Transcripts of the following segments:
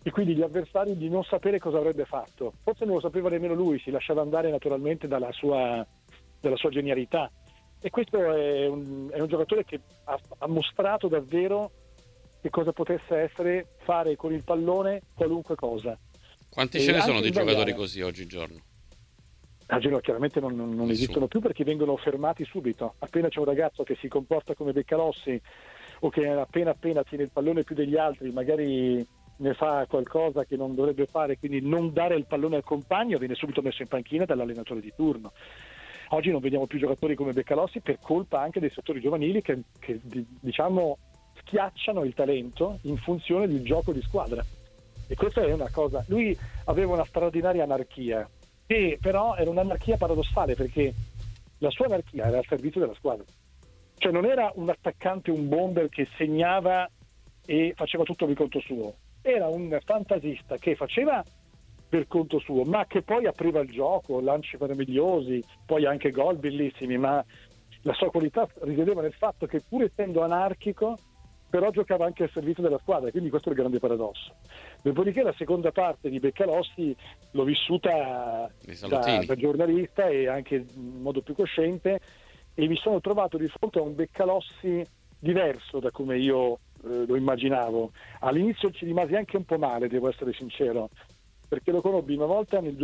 e quindi gli avversari di non sapere cosa avrebbe fatto. Forse non lo sapeva nemmeno lui, si lasciava andare naturalmente dalla sua genialità. E questo è un giocatore che ha mostrato davvero che cosa potesse essere fare con il pallone qualunque cosa. Quanti ce E ne sono anche di giocatori sbagliare. così oggigiorno? A Genoa chiaramente non esistono Nessuno. più perché vengono fermati subito. Appena c'è un ragazzo che si comporta come Beccalossi o che appena tiene il pallone più degli altri, magari ne fa qualcosa che non dovrebbe fare, quindi non dare il pallone al compagno, viene subito messo in panchina dall'allenatore di turno. Oggi non vediamo più giocatori come Beccalossi per colpa anche dei settori giovanili che diciamo schiacciano il talento in funzione del gioco di squadra. E questa è una cosa. Lui aveva una straordinaria anarchia, che però era un'anarchia paradossale perché la sua anarchia era al servizio della squadra. Cioè non era un attaccante, un bomber che segnava e faceva tutto per conto suo. Era un fantasista che faceva per conto suo, ma che poi apriva il gioco, lanci meravigliosi, poi anche gol bellissimi, ma la sua qualità risiedeva nel fatto che pur essendo anarchico però giocava anche al servizio della squadra, quindi questo è il grande paradosso. Dopodiché la seconda parte di Beccalossi l'ho vissuta da giornalista e anche in modo più cosciente, e mi sono trovato di fronte a un Beccalossi diverso da come io lo immaginavo. All'inizio ci rimasi anche un po' male, devo essere sincero, perché lo conobbi una volta nel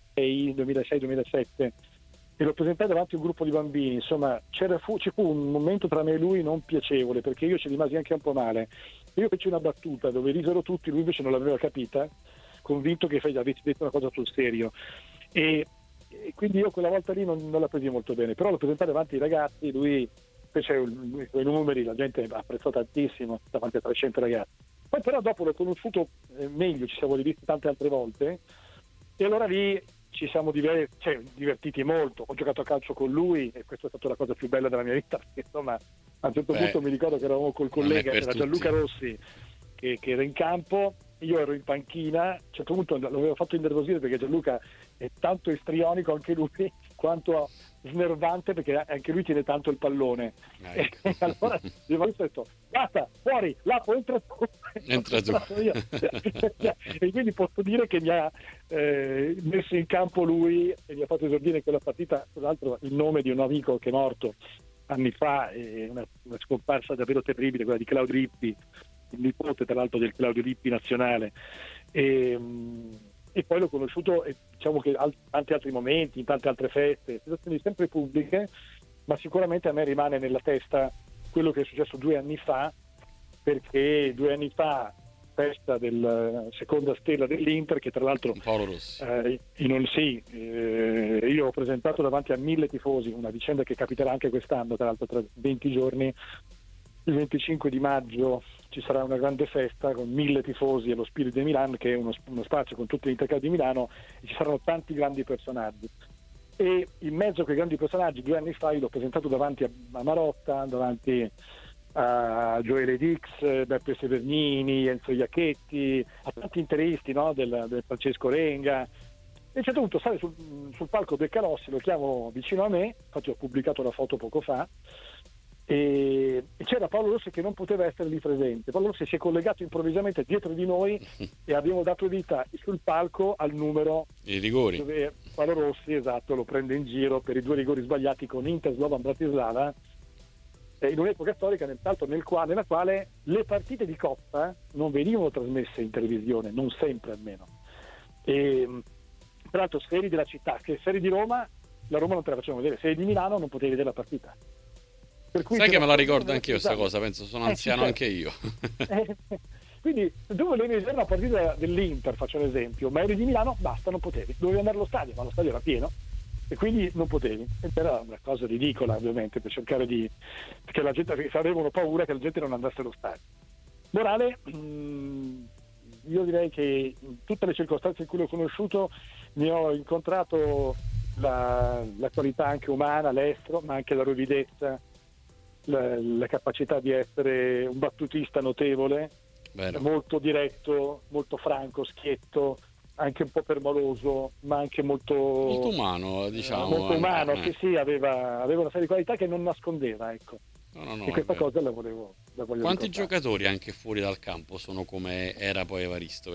2006-2007 e lo presentai davanti a un gruppo di bambini. Insomma, ci fu un momento tra me e lui non piacevole, perché io ci rimasi anche un po' male. Io feci una battuta dove risero tutti, lui invece non l'aveva capita, convinto che avessi detto una cosa sul serio. E quindi io quella volta lì non la presi molto bene, però lo presentai davanti ai ragazzi, lui fece i suoi numeri, la gente apprezzò tantissimo davanti a 300 ragazzi. Poi però dopo l'ho conosciuto meglio, ci siamo rivisti tante altre volte e allora lì ci siamo divertiti molto. Ho giocato a calcio con lui e questa è stata la cosa più bella della mia vita, perché insomma a un certo punto mi ricordo che eravamo col collega, era Gianluca Rossi che era in campo, io ero in panchina. A un certo punto l'avevo fatto innervosire perché Gianluca è tanto istrionico anche lui quanto snervante, perché anche lui tiene tanto il pallone. E allora gli ho detto basta, fuori, Lapo, entra tu. E quindi posso dire che mi ha messo in campo lui e mi ha fatto esordire in quella partita, tra l'altro il nome di un amico che è morto anni fa, una scomparsa davvero terribile, quella di Claudio Lippi, il nipote tra l'altro del Claudio Lippi nazionale. E poi l'ho conosciuto, diciamo che in tanti altri momenti, in tante altre feste, situazioni sempre pubbliche, ma sicuramente a me rimane nella testa quello che è successo 2 anni fa, perché 2 anni fa, festa del seconda stella dell'Inter, che tra l'altro Paolo Rossi. Io ho presentato davanti a 1000 tifosi, una vicenda che capiterà anche quest'anno, tra l'altro tra 20 giorni, il 25 di maggio ci sarà una grande festa con 1000 tifosi allo Spirit di Milano, che è uno spazio con tutti gli interclub di Milano, e ci saranno tanti grandi personaggi. E in mezzo a quei grandi personaggi 2 anni fa io l'ho presentato davanti a Marotta, davanti a Gioele Dix, Beppe Severnini, Enzo Iacchetti, a tanti interisti, no? del Francesco Renga. E a un certo punto sale sul palco Beccalossi, lo chiamo vicino a me, infatti ho pubblicato la foto poco fa, e c'era Paolo Rossi che non poteva essere lì presente. Paolo Rossi si è collegato improvvisamente dietro di noi e abbiamo dato vita sul palco al numero i rigori, dove Paolo Rossi, esatto, lo prende in giro per i 2 rigori sbagliati con Inter Slovan Bratislava, in un'epoca storica nella quale le partite di Coppa non venivano trasmesse in televisione, non sempre almeno. E tra l'altro se eri della città, che se eri di Roma, la Roma non te la facevano vedere, se eri di Milano non potevi vedere la partita. Per cui sai che me la ricordo anche io sta cosa, penso sono anziano anche io. Quindi tu volevi vedere una partita dell'Inter, faccio un esempio, ma eri di Milano, basta, non potevi, dovevi andare allo stadio, ma lo stadio era pieno e quindi non potevi. Ed era una cosa ridicola, ovviamente, per cercare perché la gente avevano paura che la gente non andasse allo stadio. Morale, io direi che in tutte le circostanze in cui l'ho conosciuto ne ho incontrato la qualità anche umana, l'estro, ma anche la ruvidezza, la capacità di essere un battutista notevole. Vero. Molto diretto, molto franco, schietto, anche un po' permaloso, ma anche molto umano, diciamo. Molto umano, sì, aveva una serie di qualità che non nascondeva, ecco. No, e questa cosa la voglio Quanti ricordare. giocatori anche fuori dal campo sono come era poi Evaristo?